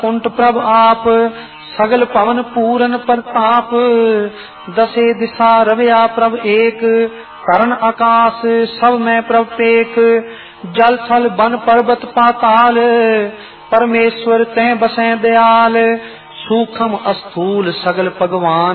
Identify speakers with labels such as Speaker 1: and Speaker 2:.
Speaker 1: कुंठ प्रभ आप, सगल पवन पूरन प्रताप। दसे दिशा रवया प्रभ एक, करण आकाश सब में प्रभ टेक। जल थल वन पर्वत पाताल, परमेश्वर तै बसें दयाल। सूक्ष्म स्थूल सगल भगवान,